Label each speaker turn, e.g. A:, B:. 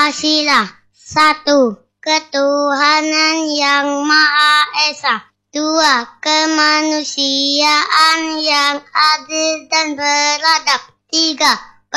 A: Pancasila. 1. Ketuhanan yang Maha Esa. 2. Kemanusiaan yang adil dan beradab. 3.